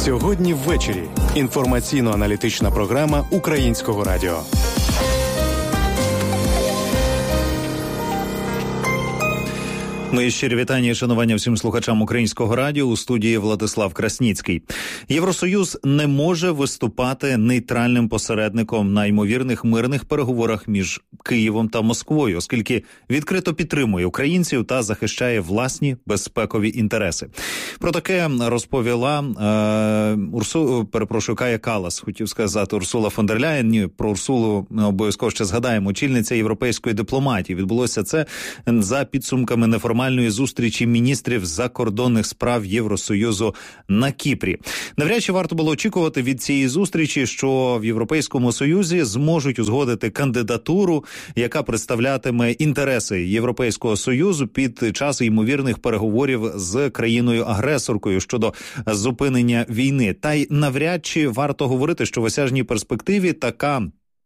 Сьогодні ввечері. Інформаційно-аналітична програма Українського радіо. Мої щирі вітання і шанування всім слухачам Українського радіо. У студії Владислав Красніцький. Євросоюз не може виступати нейтральним посередником на ймовірних мирних переговорах між Києвом та Москвою, оскільки відкрито підтримує українців та захищає власні безпекові інтереси. Про таке розповіла Кая Каллас, хотів сказати Урсула фон дер Ляєн. Ні, про Урсулу обов'язково ще згадаємо. Очільниця європейської дипломатії. Відбулося це за підсумками неформальної зустрічі міністрів закордонних справ Євросоюзу на Кіпрі. Навряд чи варто було очікувати від цієї зустрічі, що в Європейському Союзі зможуть узгодити кандидатуру, яка представлятиме інтереси Європейського Союзу під час ймовірних переговорів з країною-агресоркою щодо зупинення війни. Та й навряд чи варто говорити, що в осяжній перспективі така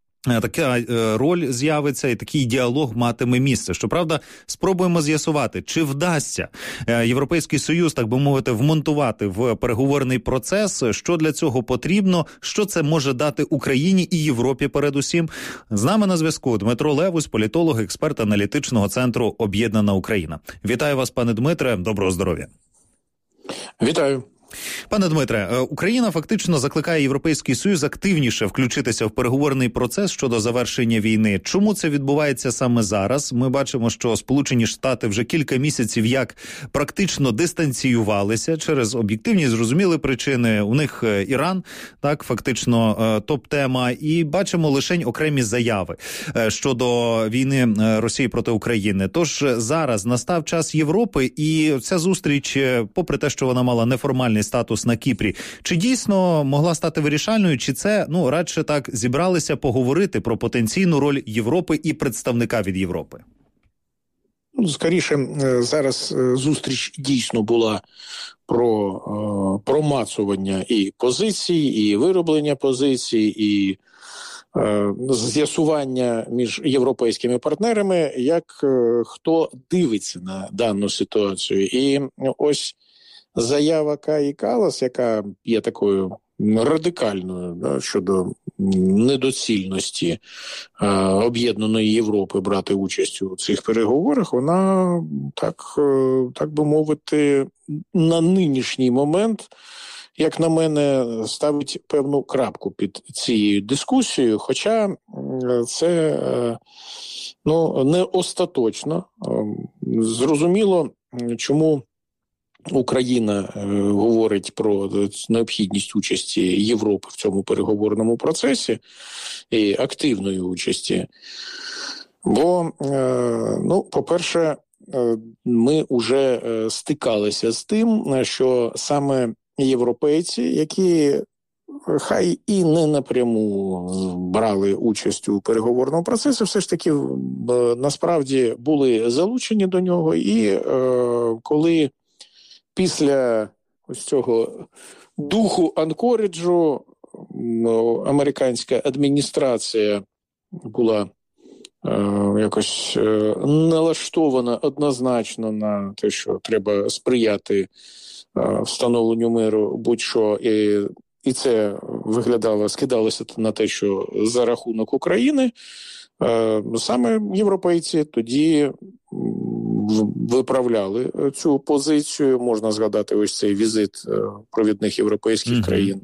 роль з'явиться і такий діалог матиме місце. Щоправда, спробуємо з'ясувати, чи вдасться Європейський Союз, так би мовити, вмонтувати в переговорний процес, що для цього потрібно, що це може дати Україні і Європі передусім. З нами на зв'язку Дмитро Левусь, політолог, експерт аналітичного центру «Об'єднана Україна». Вітаю вас, пане Дмитре, доброго здоров'я. Вітаю. Пане Дмитре, Україна фактично закликає Європейський Союз активніше включитися в переговорний процес щодо завершення війни. Чому це відбувається саме зараз? Ми бачимо, що Сполучені Штати вже кілька місяців як практично дистанціювалися через об'єктивні, зрозумілі причини. У них Іран, так, фактично топ-тема. І бачимо лише окремі заяви щодо війни Росії проти України. Тож зараз настав час Європи, і ця зустріч, попри те, що вона мала неформальний статус на Кіпрі, чи дійсно могла стати вирішальною, чи це, радше так, зібралися поговорити про потенційну роль Європи і представника від Європи? Скоріше, зараз зустріч дійсно була про промацування і позицій, і вироблення позицій, і з'ясування між європейськими партнерами, як хто дивиться на дану ситуацію. І ось заява Каї Каллас, яка є такою радикальною щодо недоцільності об'єднаної Європи брати участь у цих переговорах, вона, так би мовити, на нинішній момент, як на мене, ставить певну крапку під цією дискусією, хоча це не остаточно. Зрозуміло, чому Україна говорить про необхідність участі Європи в цьому переговорному процесі і активної участі. Бо, по-перше, ми вже стикалися з тим, що саме європейці, які хай і не напряму брали участь у переговорному процесі, все ж таки насправді були залучені до нього. І коли після ось цього духу анкоріджу американська адміністрація була якось налаштована однозначно на те, що треба сприяти встановленню миру будь-що, і це скидалося на те, що за рахунок України, саме європейці тоді виправляли цю позицію. Можна згадати ось цей візит провідних європейських країн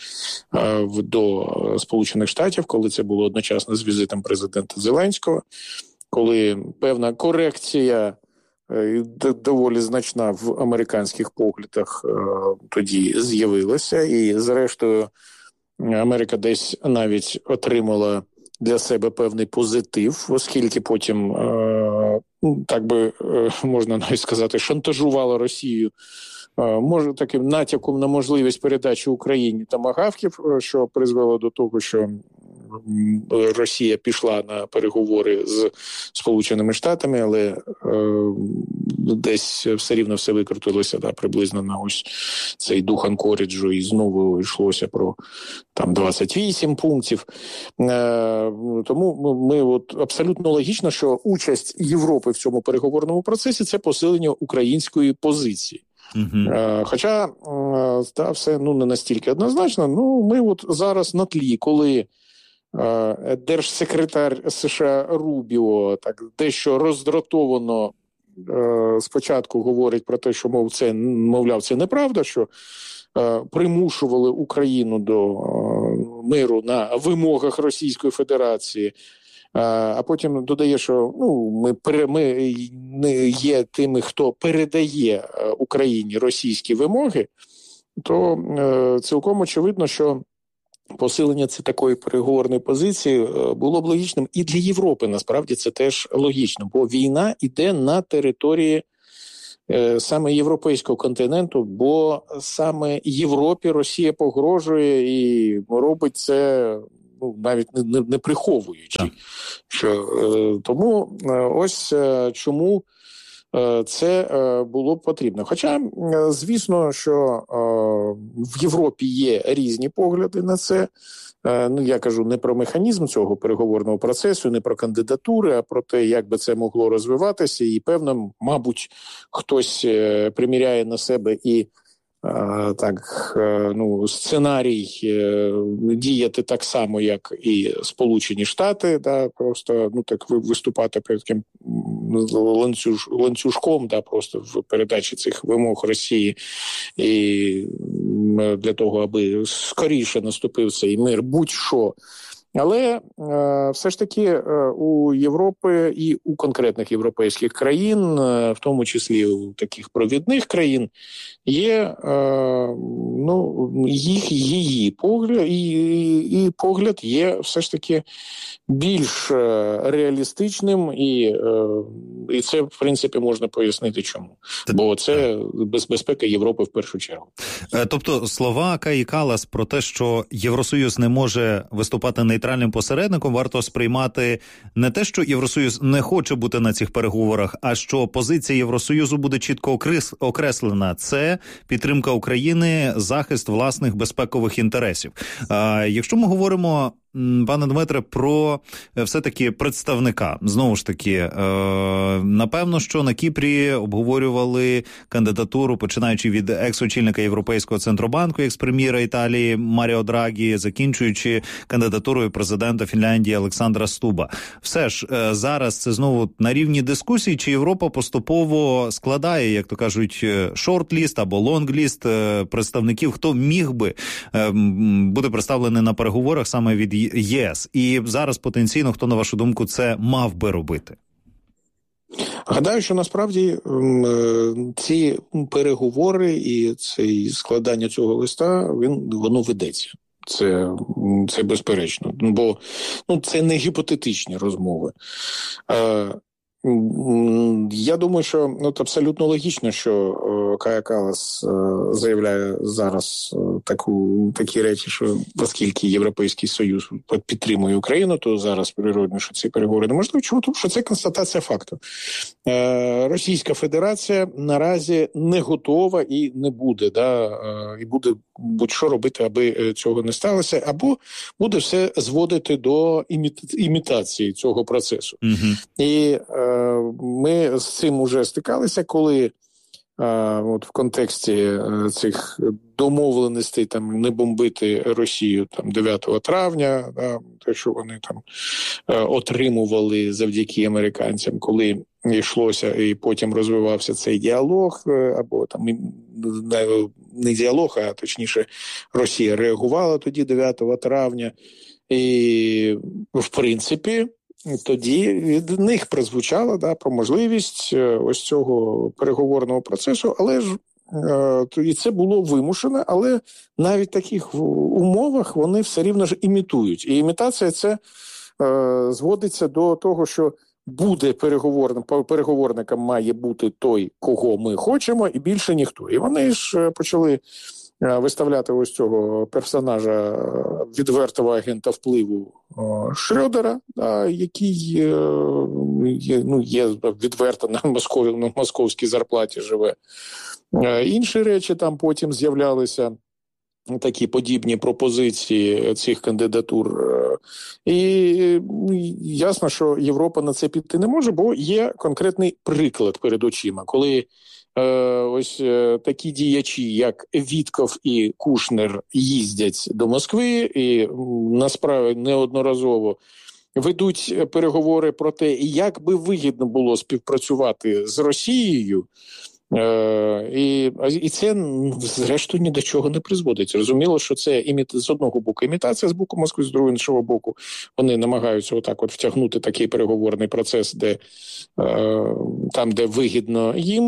до Сполучених Штатів, коли це було одночасно з візитом президента Зеленського, коли певна корекція доволі значна в американських поглядах тоді з'явилася. І зрештою Америка десь навіть отримала для себе певний позитив, оскільки потім, так би можна навіть сказати, шантажувала Росію, може таким натяком на можливість передачі Україні томагавків, що призвело до того, що Росія пішла на переговори з Сполученими Штатами, але десь все рівно все викрутилося приблизно на ось цей дух анкоріджу, і знову йшлося про 28 пунктів. Тому ми абсолютно логічно, що участь Європи в цьому переговорному процесі – це посилення української позиції. Хоча все не настільки однозначно. Ми от зараз на тлі, коли держсекретар США Рубіо так дещо роздратовано спочатку говорить про те, що мовляв, це неправда, що примушували Україну до миру на вимогах Російської Федерації, а потім додає, що ми не є тими, хто передає Україні російські вимоги, то цілком очевидно, що посилення такої переговорної позиції було б логічним. І для Європи, насправді, це теж логічно, бо війна йде на території саме європейського континенту, бо саме Європі Росія погрожує і робить це навіть не приховуючи. Тому ось чому це було б потрібно. Хоча, звісно, що в Європі є різні погляди на це. Я кажу не про механізм цього переговорного процесу, не про кандидатури, а про те, як би це могло розвиватися. І, певно, мабуть, хтось приміряє на себе і сценарій діяти так само, як і Сполучені Штати, просто виступати перед таким ланцюжком, просто в передачі цих вимог Росії, і для того, аби скоріше наступив цей мир, будь-що. Але все ж таки у Європи і у конкретних європейських країн, в тому числі у таких провідних країн, є її погляд, і погляд є все ж таки більш реалістичним, і це, в принципі, можна пояснити чому. Бо це безпека Європи в першу чергу. Тобто слова Каї Каллас про те, що Євросоюз не може виступати нейтральним посередником, варто сприймати не те, що Євросоюз не хоче бути на цих переговорах, а що позиція Євросоюзу буде чітко окреслена. Це підтримка України, захист власних безпекових інтересів. Якщо ми говоримо, пане Дмитре, про все-таки представника. Знову ж таки, напевно, що на Кіпрі обговорювали кандидатуру, починаючи від екс-очільника Європейського Центробанку, екс-прем'єра Італії Маріо Драгі, закінчуючи кандидатурою президента Фінляндії Олександра Стуба. Все ж, зараз це знову на рівні дискусій, чи Європа поступово складає, як то кажуть, шорт-ліст або лонг-ліст представників, хто міг би бути представлений на переговорах саме від ЄС. І зараз потенційно, хто, на вашу думку, це мав би робити? Гадаю, що насправді ці переговори і складання цього листа, воно ведеться. Це безперечно. Бо це не гіпотетичні розмови. Я думаю, що абсолютно логічно, що Кая Каллас заявляє зараз такі речі, що оскільки Європейський Союз підтримує Україну, то зараз природно, що ці переговори неможливі. Чому? Тому що це констатація факту. Російська Федерація наразі не готова і не буде, і буде будь-що робити, аби цього не сталося, або буде все зводити до імітації цього процесу. І ми з цим уже стикалися, коли в контексті цих домовленостей не бомбити Росію 9 травня, те, що вони отримували завдяки американцям, коли йшлося і потім розвивався цей діалог, або не діалог, а точніше Росія реагувала тоді 9 травня, і в принципі тоді від них прозвучала про можливість ось цього переговорного процесу, але ж і це було вимушено, але навіть в таких умовах вони все рівно ж імітують. І імітація це зводиться до того, що буде переговорником має бути той, кого ми хочемо, і більше ніхто. І вони ж почали виставляти ось цього персонажа відвертого агента впливу Шрёдера, який є відверто на московській зарплаті живе. Інші речі там потім з'являлися. такі подібні пропозиції цих кандидатур. І ясно, що Європа на це піти не може, бо є конкретний приклад перед очима, коли ось такі діячі, як Вітков і Кушнер, їздять до Москви і насправді неодноразово ведуть переговори про те, як би вигідно було співпрацювати з Росією, і це, зрештою, ні до чого не призводить. Зрозуміло, що це з одного боку імітація, з боку Москви, з другого іншого боку вони намагаються отак от втягнути такий переговорний процес, там, де вигідно їм.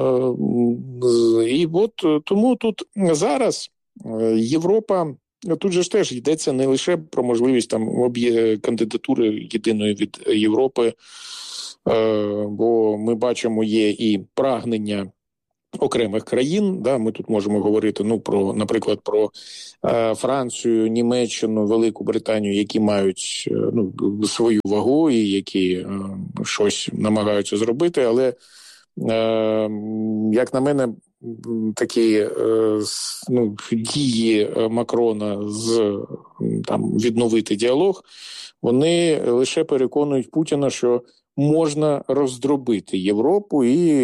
І от тому тут зараз Європа, тут же ж теж йдеться не лише про можливість там кандидатури єдиної від Європи, бо ми бачимо, є і прагнення окремих країн. Да, ми тут можемо говорити, наприклад, про Францію, Німеччину, Велику Британію, які мають свою вагу і які щось намагаються зробити, але, як на мене, такі дії Макрона відновити діалог, вони лише переконують Путіна, що можна роздробити Європу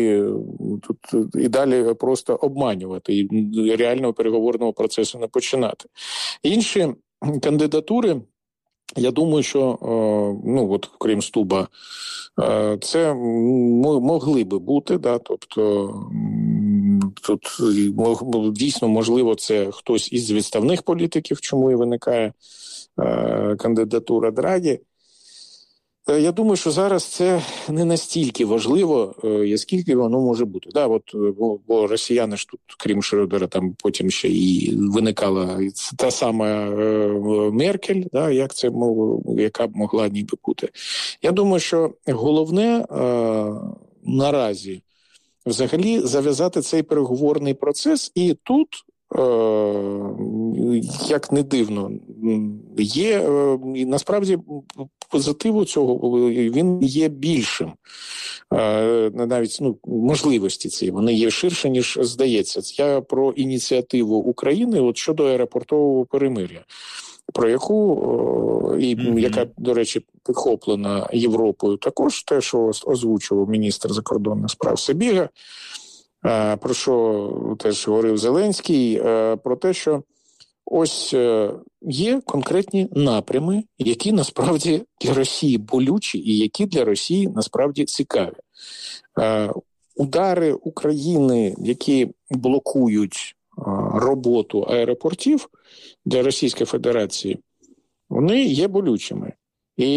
і далі просто обманювати, і реального переговорного процесу не починати. Інші кандидатури, я думаю, що, крім Стуба, це могли би бути, да, тобто тут дійсно, можливо, це хтось із відставних політиків, чому і виникає кандидатура Драгі. Я думаю, що зараз це не настільки важливо, скільки воно може бути. Да, бо росіяни ж тут, крім Шрёдера, там потім ще і виникала та сама Меркель, да, яка б могла ніби бути. Я думаю, що головне наразі взагалі зав'язати цей переговорний процес, і тут, як не дивно, є, і насправді позитиву цього, він є більшим. Навіть можливості ці, вони є ширше, ніж здається. Я про ініціативу України щодо аеропортового перемир'я, про яку, яка, до речі, підхоплена Європою також, те, що озвучував міністр закордонних справ Сибіга, про що теж говорив Зеленський, про те, що ось є конкретні напрями, які насправді для Росії болючі і які для Росії насправді цікаві. Удари України, які блокують роботу аеропортів для Російської Федерації, вони є болючими. І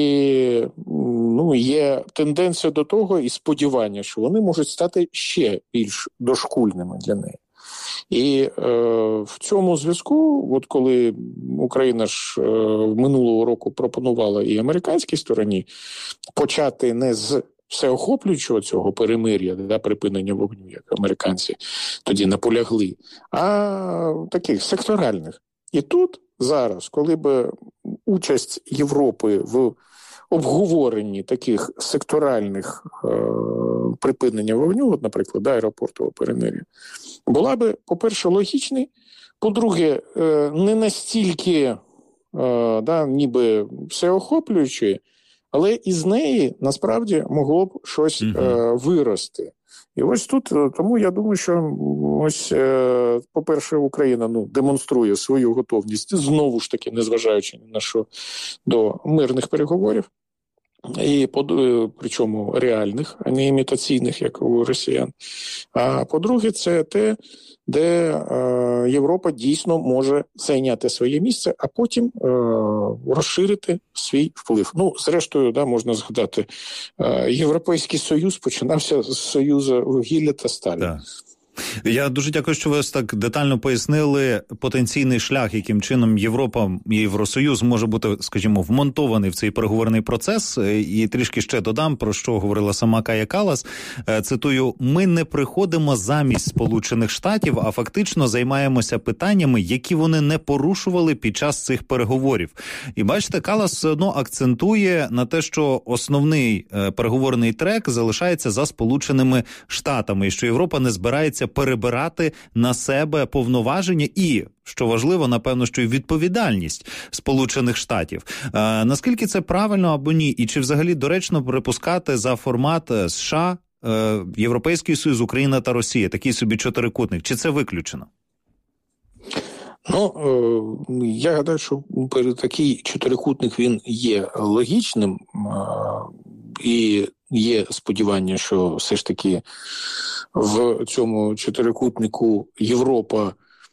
є тенденція до того і сподівання, що вони можуть стати ще більш дошкульними для неї. І в цьому зв'язку, коли Україна ж минулого року пропонувала і американській стороні почати не з всеохоплюючого цього перемир'я, припинення вогню, як американці тоді наполягли, а таких секторальних. І тут зараз, коли б участь Європи в обговоренні таких секторальних припинення вогню, наприклад, аеропортового перемир'я, була би, по-перше, логічною, по-друге, не настільки ніби всеохоплюючою, але із неї, насправді, могло б щось вирости. І ось тут, тому я думаю, що ось, по-перше, Україна демонструє свою готовність, знову ж таки, незважаючи ні на що, до мирних переговорів, і причому реальних, а не імітаційних, як у росіян. А по-друге, це те, де Європа дійсно може зайняти своє місце, а потім розширити свій вплив. Зрештою, можна згадати, Європейський Союз починався з Союзу вугілля та сталі. Так. Я дуже дякую, що ви так детально пояснили потенційний шлях, яким чином Європа і Євросоюз може бути, скажімо, вмонтований в цей переговорний процес. І трішки ще додам, про що говорила сама Кая Каллас. Цитую, ми не приходимо замість Сполучених Штатів, а фактично займаємося питаннями, які вони не порушували під час цих переговорів. І бачите, Каллас все одно акцентує на те, що основний переговорний трек залишається за Сполученими Штатами, і що Європа не збирається перебирати на себе повноваження і, що важливо, напевно, що й відповідальність Сполучених Штатів. Наскільки це правильно або ні? І чи взагалі доречно припускати за формат США, Європейський Союз, Україна та Росія, такий собі чотирикутник? Чи це виключено? Я гадаю, що такий чотирикутник, він є логічним, і є сподівання, що все ж таки в цьому чотирикутнику Європа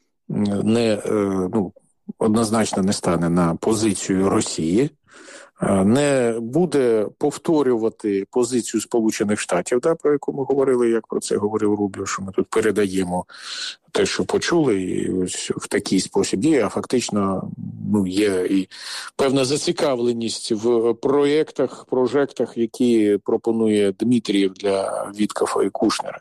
однозначно не стане на позицію Росії, не буде повторювати позицію Сполучених Штатів, про яку ми говорили, як про це говорив Рубіо, що ми тут передаємо те, що почули, і ось в такий спосіб є, а фактично є і певна зацікавленість в прожектах, які пропонує Дмитрієв для Віткофа і Кушнера.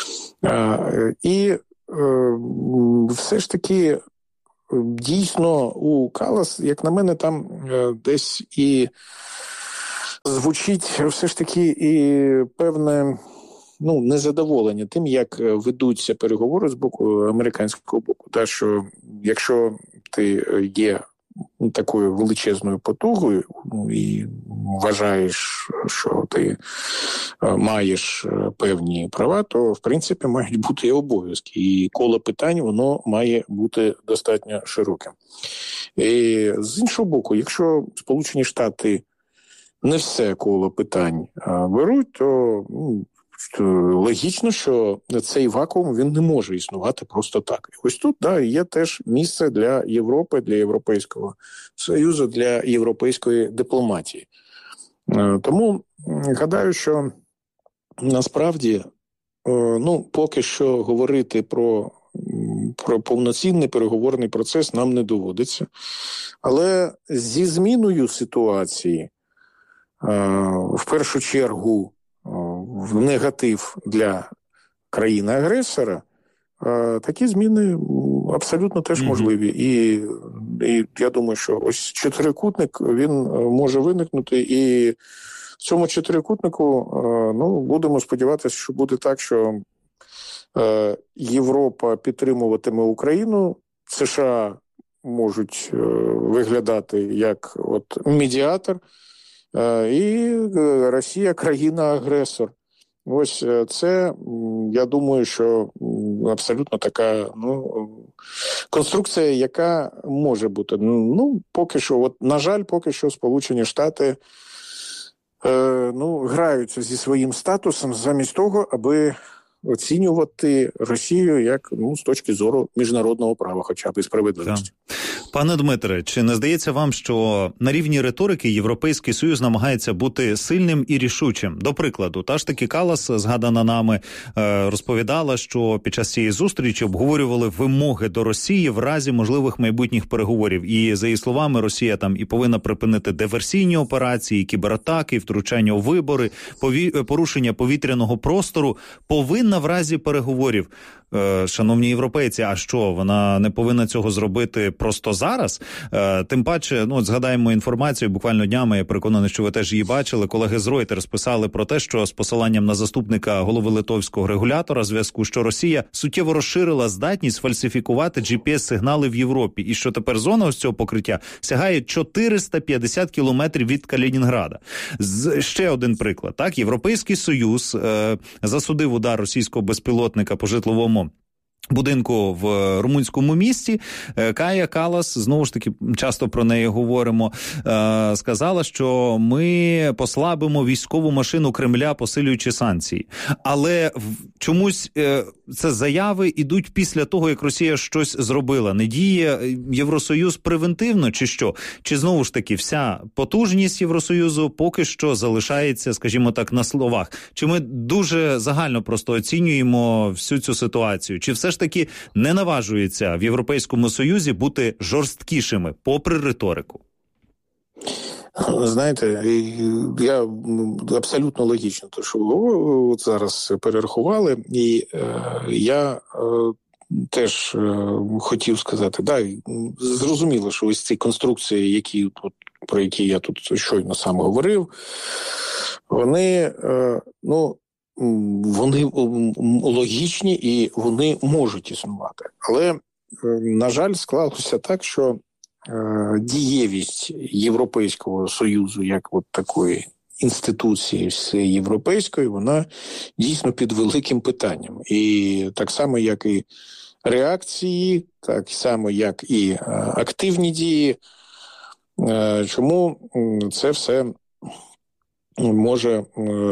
І все ж таки дійсно у Каллас, як на мене, там десь і звучить все ж таки і певне незадоволення тим, як ведуться переговори з боку американського боку. Що якщо ти є такою величезною потугою і вважаєш, що ти маєш певні права, то, в принципі, мають бути і обов'язки. І коло питань, воно має бути достатньо широким. І, з іншого боку, якщо Сполучені Штати не все коло питань беруть, то логічно, що цей вакуум, він не може існувати просто так. І ось тут, є теж місце для Європи, для Європейського Союзу, для європейської дипломатії. Тому гадаю, що насправді, поки що говорити про повноцінний переговорний процес нам не доводиться. Але зі зміною ситуації, в першу чергу, в негатив для країни-агресора, такі зміни абсолютно теж можливі. І я думаю, що ось чотирикутник, він може виникнути, і в цьому чотирикутнику, будемо сподіватися, що буде так, що Європа підтримуватиме Україну, США можуть виглядати як медіатор, і Росія країна-агресор. Ось це, я думаю, що абсолютно така конструкція, яка може бути. Поки що, на жаль, поки що Сполучені Штати граються зі своїм статусом замість того, аби оцінювати Росію як, з точки зору міжнародного права, хоча б і справедливості. Пане Дмитре, чи не здається вам, що на рівні риторики Європейський Союз намагається бути сильним і рішучим? До прикладу, та ж таки Каллас, згадана нами, розповідала, що під час цієї зустрічі обговорювали вимоги до Росії в разі можливих майбутніх переговорів. І, за її словами, Росія там і повинна припинити диверсійні операції, кібератаки, втручання у вибори, порушення повітряного простору, повинна в разі переговорів. Шановні європейці, а що, вона не повинна цього зробити просто зараз? Тим паче, згадаємо інформацію, буквально днями, я переконаний, що ви теж її бачили, колеги з Reuters писали про те, що з посиланням на заступника голови литовського регулятора зв'язку, що Росія суттєво розширила здатність фальсифікувати GPS-сигнали в Європі, і що тепер зона ось цього покриття сягає 450 кілометрів від Калінінграда. Ще один приклад. Так, Європейський Союз засудив удар російського безпілотника по житловому будинку в румунському місті. Кая Каллас, знову ж таки, часто про неї говоримо, сказала, що ми послабимо військову машину Кремля, посилюючи санкції. Але чомусь це заяви ідуть після того, як Росія щось зробила. Не діє Євросоюз превентивно чи що? Чи знову ж таки вся потужність Євросоюзу поки що залишається, скажімо так, на словах? Чи ми дуже загально просто оцінюємо всю цю ситуацію? Чи все ж таки не наважується в Європейському Союзі бути жорсткішими, попри риторику? Знаєте, я абсолютно логічно те, що ви зараз перерахували, і я теж хотів сказати, зрозуміло, що ось ці конструкції, про які я тут щойно сам говорив, вони, вони логічні і вони можуть існувати. Але, на жаль, склалося так, що дієвість Європейського Союзу як от такої інституції всеєвропейської, вона дійсно під великим питанням. І так само, як і реакції, так само, як і активні дії. Чому це все може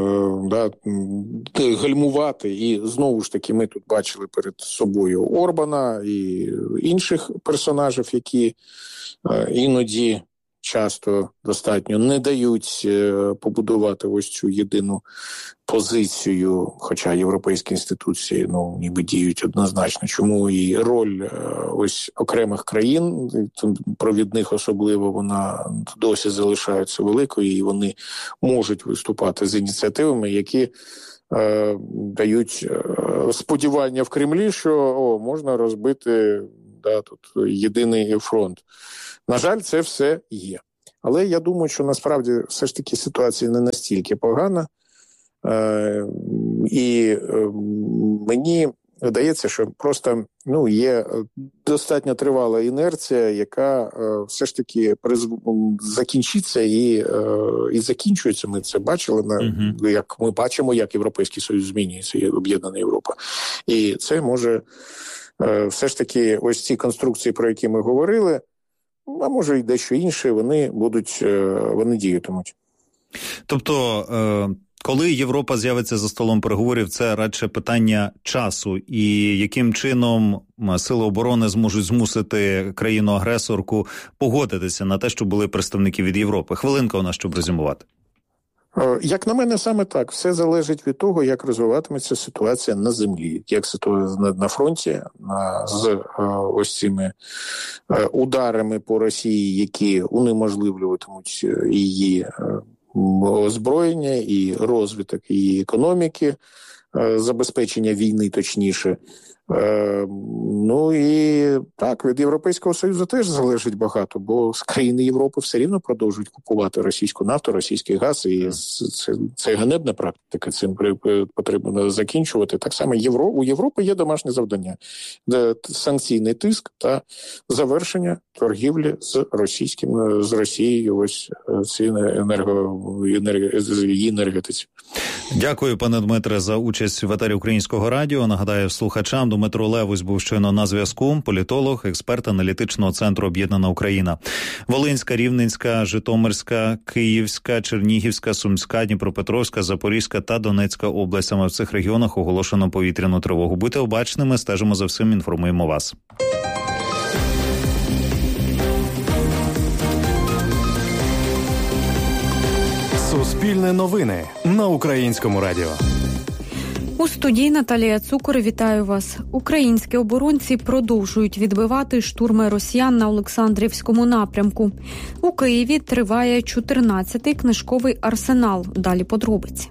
гальмувати? І знову ж таки ми тут бачили перед собою Орбана і інших персонажів, які іноді часто достатньо не дають побудувати ось цю єдину позицію, хоча європейські інституції, ніби діють однозначно. Чому і роль ось окремих країн, провідних особливо, вона досі залишається великою, і вони можуть виступати з ініціативами, які дають сподівання в Кремлі, що можна розбити тут єдиний фронт. На жаль, це все є. Але я думаю, що насправді все ж таки ситуація не настільки погана. І мені здається, що просто є достатньо тривала інерція, яка все ж таки закінчиться і закінчується. Ми це бачили, як ми бачимо, як Європейський Союз змінюється, об'єднана Європа. І це може все ж таки ось ці конструкції, про які ми говорили, а може і дещо інше, вони діятимуть. Тобто, коли Європа з'явиться за столом переговорів, це радше питання часу. І яким чином сили оборони зможуть змусити країну-агресорку погодитися на те, що були представники від Європи? Хвилинка у нас, щоб резюмувати. Як на мене, саме так. Все залежить від того, як розвиватиметься ситуація на землі, як ситуація на фронті, з ось цими ударами по Росії, які унеможливлюватимуть її озброєння і розвиток її економіки, забезпечення війни точніше. І так, від Європейського Союзу теж залежить багато, бо з країни Європи все рівно продовжують купувати російську нафту, російський газ, і це ганебна практика, цим потрібно закінчувати. Так само у Європи є домашнє завдання – санкційний тиск та завершення торгівлі з Росією ось ці її енергетиці. Дякую, пане Дмитре, за участь в етері Українського радіо. Нагадаю слухачам, Дмитро Левусь був щойно на зв'язку, політолог, експерт аналітичного центру «Об'єднана Україна». Волинська, Рівненська, Житомирська, Київська, Чернігівська, Сумська, Дніпропетровська, Запорізька та Донецька область. Саме в цих регіонах оголошено повітряну тривогу. Будьте обачними, стежимо за всім, інформуємо вас. Суспільне новини на Українському радіо. У студії Наталія Цукор. Вітаю вас. Українські оборонці продовжують відбивати штурми росіян на Олександрівському напрямку. У Києві триває 14-й книжковий арсенал. Далі подробиці.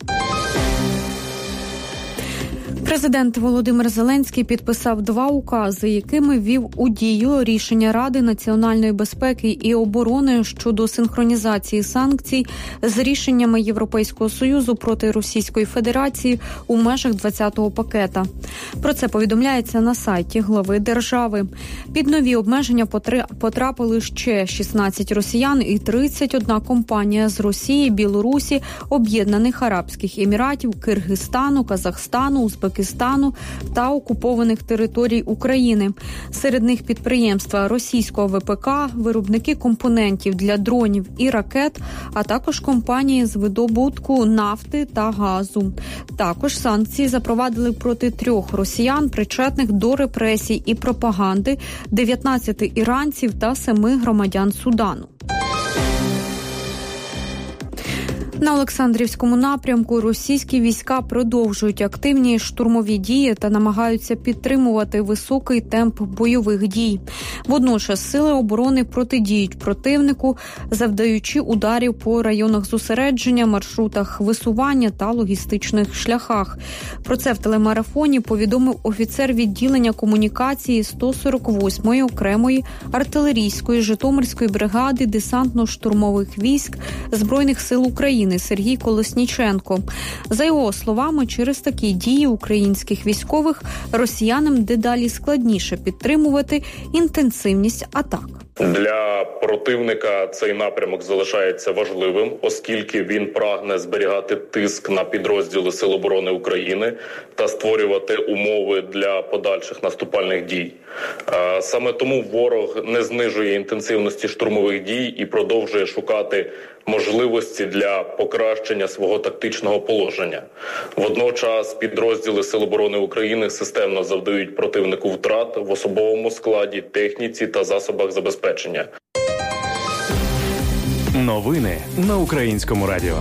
Президент Володимир Зеленський підписав 2 укази, якими ввів у дію рішення Ради національної безпеки і оборони щодо синхронізації санкцій з рішеннями Європейського Союзу проти Російської Федерації у межах 20-го пакета. Про це повідомляється на сайті глави держави. Під нові обмеження потрапили ще 16 росіян і 31 компанія з Росії, Білорусі, Об'єднаних Арабських Еміратів, Киргизстану, Казахстану, Узбекистану та окупованих територій України. Серед них підприємства російського ВПК, виробники компонентів для дронів і ракет, а також компанії з видобутку нафти та газу. Також санкції запровадили проти 3 росіян, причетних до репресій і пропаганди, 19 іранців та 7 громадян Судану. На Олександрівському напрямку російські війська продовжують активні штурмові дії та намагаються підтримувати високий темп бойових дій. Водночас сили оборони протидіють противнику, завдаючи ударів по районах зосередження, маршрутах висування та логістичних шляхах. Про це в телемарафоні повідомив офіцер відділення комунікації 148-ї окремої артилерійської Житомирської бригади десантно-штурмових військ Збройних сил України України Сергій Колесніченко. За його словами, через такі дії українських військових росіянам дедалі складніше підтримувати інтенсивність атак. Для противника цей напрямок залишається важливим, оскільки він прагне зберігати тиск на підрозділи Сил оборони України та створювати умови для подальших наступальних дій. Саме тому ворог не знижує інтенсивності штурмових дій і продовжує шукати можливості для покращення свого тактичного положення. Водночас підрозділи Сил оборони України системно завдають противнику втрат в особовому складі, техніці та засобах забезпечення. Новини на Українському радіо.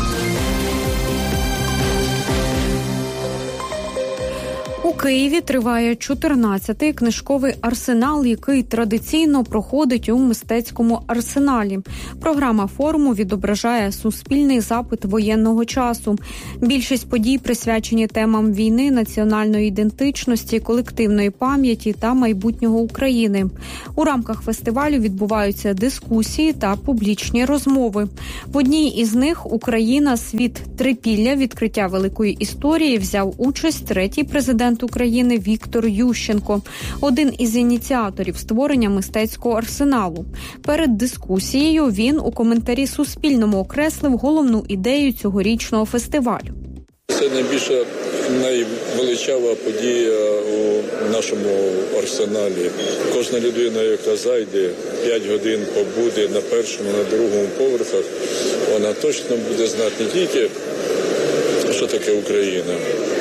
У Києві триває 14-й книжковий арсенал, який традиційно проходить у мистецькому арсеналі. Програма форуму відображає суспільний запит воєнного часу. Більшість подій присвячені темам війни, національної ідентичності, колективної пам'яті та майбутнього України. У рамках фестивалю відбуваються дискусії та публічні розмови. В одній із них «Україна. Світ трипілля. Відкриття великої історії» взяв участь третій президент України Віктор Ющенко, один із ініціаторів створення мистецького арсеналу. Перед дискусією він у коментарі Суспільному окреслив головну ідею цьогорічного фестивалю. Це найбільша, найвеличава подія у нашому арсеналі. Кожна людина, яка зайде, 5 годин побуде на першому, на другому поверхах, вона точно буде знати не тільки, що таке Україна,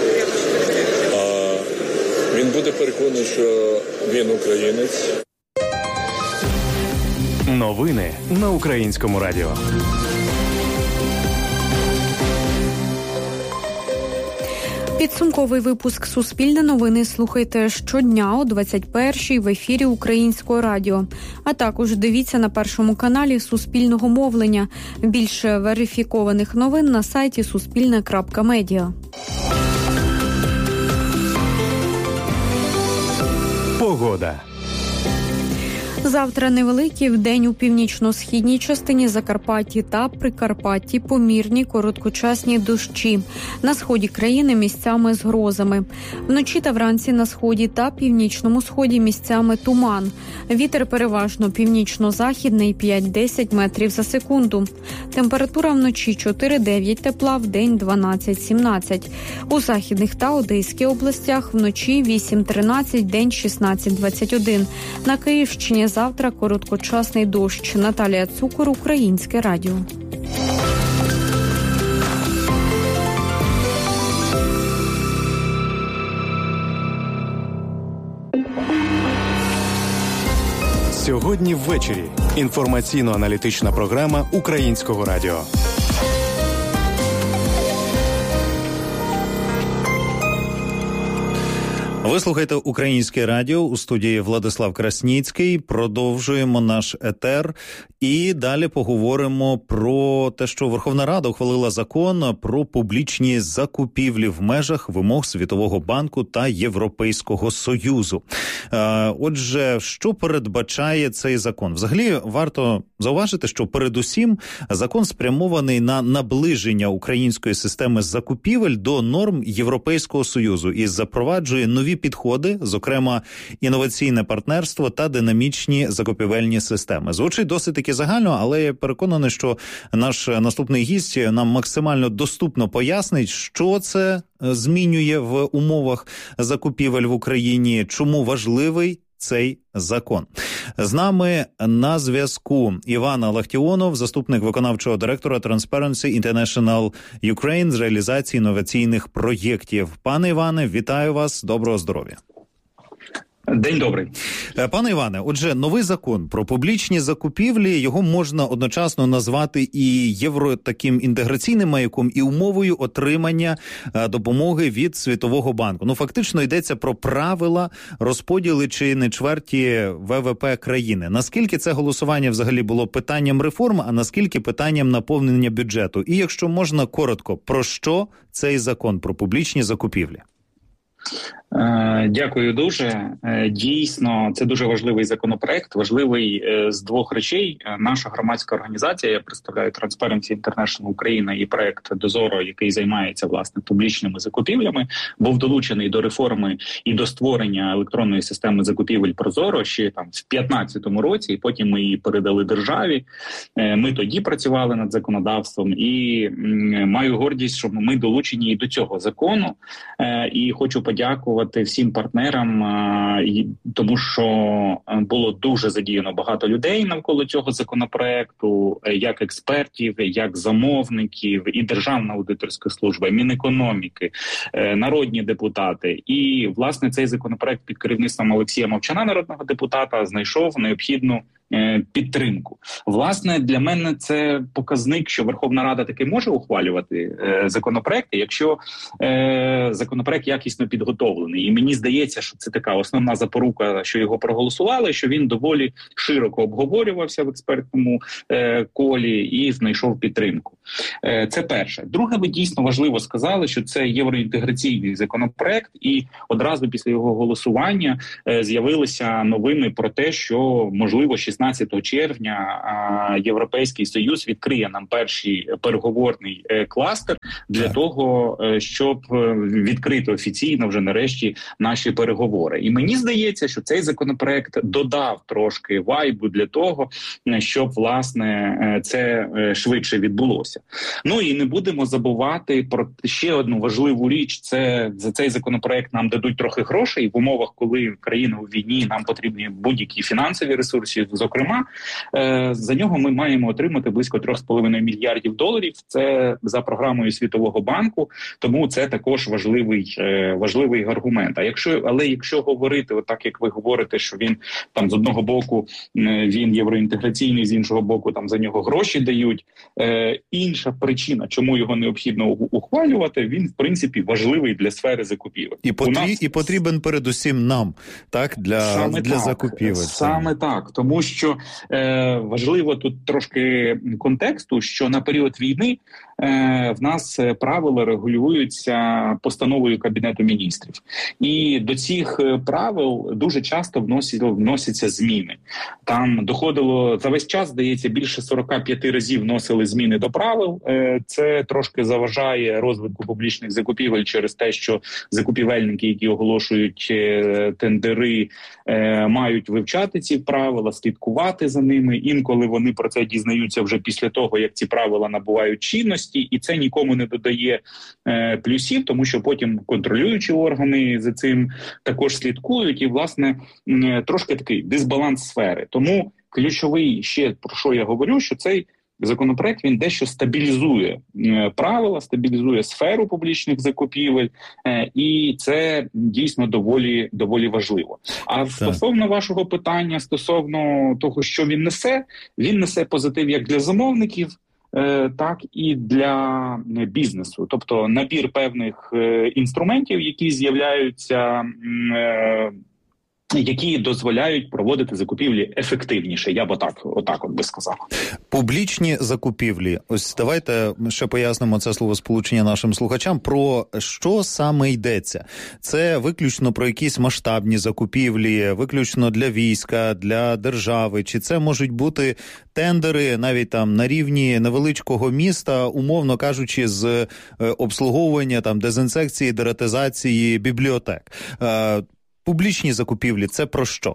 він буде переконаний, що він українець. Новини на Українському радіо. Підсумковий випуск «Суспільне новини» слухайте щодня о 21-й в ефірі Українського радіо. А також дивіться на Першому каналі Суспільного мовлення. Більше верифікованих новин на сайті suspilne.media. Погода. Завтра невеликий, вдень у північно-східній частині Закарпатті та Прикарпатті помірні короткочасні дощі. На сході країни місцями з грозами. Вночі та вранці на сході та північному сході місцями туман. Вітер переважно північно-західний 5-10 метрів за секунду. Температура вночі 4-9 тепла, вдень 12-17. У західних та Одеській областях вночі 8-13, день 16-21. На Київщині завтра короткочасний дощ. Наталія Цукор, Українське радіо. Сьогодні ввечері. Інформаційно-аналітична програма Українського радіо. Ви слухаєте Українське радіо, у студії Владислав Красніцький. Продовжуємо наш етер і далі поговоримо про те, що Верховна Рада ухвалила закон про публічні закупівлі в межах вимог Світового банку та Європейського Союзу. Отже, що передбачає цей закон? Взагалі, варто зауважити, що передусім закон спрямований на наближення української системи закупівель до норм Європейського Союзу і запроваджує нові підходи, зокрема інноваційне партнерство та динамічні закупівельні системи. Звучить досить таки загально, але я переконаний, що наш наступний гість нам максимально доступно пояснить, що це змінює в умовах закупівель в Україні, чому важливий цей закон. З нами на зв'язку Іван Лахтіонов, заступник виконавчого директора Transparency International Ukraine з реалізації інноваційних проєктів. Пане Іване, вітаю вас, доброго здоров'я. День добрий. Пане Іване, отже, новий закон про публічні закупівлі, його можна одночасно назвати і таким інтеграційним маяком, і умовою отримання допомоги від Світового банку. Ну, фактично йдеться про правила розподілу чи не чверті ВВП країни. Наскільки це голосування взагалі було питанням реформ, а наскільки питанням наповнення бюджету? І якщо можна коротко, про що цей закон про публічні закупівлі? Дякую дуже. Дійсно, це дуже важливий законопроект, важливий з двох речей. Наша громадська організація, я представляю Transparency International Україна і проект «Дозоро», який займається, власне, публічними закупівлями, був долучений до реформи і до створення електронної системи закупівель «Прозоро» ще там в 2015 році, і потім ми її передали державі. Ми тоді працювали над законодавством, і маю гордість, що ми долучені і до цього закону, і хочу подякувати всім партнерам, тому що було дуже задіяно багато людей навколо цього законопроекту, як експертів, як замовників, і Державна аудиторська служба, і Мінекономіки, народні депутати. І, власне, цей законопроект під керівництвом Олексія Мовчана, народного депутата, знайшов необхідну підтримку. Власне, для мене це показник, що Верховна Рада таки може ухвалювати законопроекти, якщо законопроект якісно підготовлений. І мені здається, що це така основна запорука, що його проголосували, що він доволі широко обговорювався в експертному колі і знайшов підтримку. Це перше. Друге, ви дійсно важливо сказали, що це євроінтеграційний законопроект, і одразу після його голосування з'явилися новини про те, що, можливо, 16 червня Європейський Союз відкриє нам перший переговорний кластер для того, щоб відкрити офіційно вже нарешті наші переговори. І мені здається, що цей законопроект додав трошки вайбу для того, щоб, власне, це швидше відбулося. Ну і не будемо забувати про ще одну важливу річ. Це за цей законопроект нам дадуть трохи грошей в умовах, коли країна у війні, нам потрібні будь-які фінансові ресурси. Зокрема, за нього ми маємо отримати близько $3,5 мільярдів. Це за програмою Світового банку, тому це також важливий аргумент. Але якщо говорити, отак як ви говорите, що він там з одного боку він євроінтеграційний, з іншого боку там за нього гроші дають. Інша причина, чому його необхідно ухвалювати, він в принципі важливий для сфери закупівель. І потрібен передусім нам, так, для закупівель. Саме так, тому що важливо тут трошки контексту, що на період війни в нас правила регулюються постановою Кабінету міністрів. І до цих правил дуже часто вносяться зміни. Там доходило, за весь час, здається, більше 45 разів вносили зміни до правил. Це трошки заважає розвитку публічних закупівель через те, що закупівельники, які оголошують тендери, мають вивчати ці правила, слідкувати за ними. Інколи вони про це дізнаються вже після того, як ці правила набувають чинності, і це нікому не додає плюсів, тому що потім контролюючі органи за цим також слідкують, і, власне, трошки такий дисбаланс сфери. Тому ключовий ще, про що я говорю, що цей законопроект, він дещо стабілізує правила, стабілізує сферу публічних закупівель, і це дійсно доволі важливо. А стосовно вашого питання, стосовно того, що він несе позитив як для замовників, так і для бізнесу. Тобто набір певних інструментів, які з'являються, які дозволяють проводити закупівлі ефективніше, я б отак би сказав. Публічні закупівлі. Ось давайте ще пояснимо це словосполучення нашим слухачам. Про що саме йдеться? Це виключно про якісь масштабні закупівлі, виключно для війська, для держави? Чи це можуть бути тендери навіть там на рівні невеличкого міста, умовно кажучи, з обслуговування, там, дезінсекції, дератизації бібліотек? Публічні закупівлі – це про що?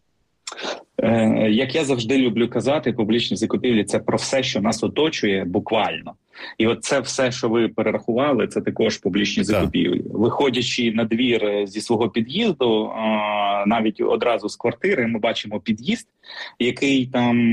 Як я завжди люблю казати, публічні закупівлі – це про все, що нас оточує буквально. І от це все, що ви перерахували, це також публічні закупівлі. Виходячи на двір зі свого під'їзду, навіть одразу з квартири, ми бачимо під'їзд, який там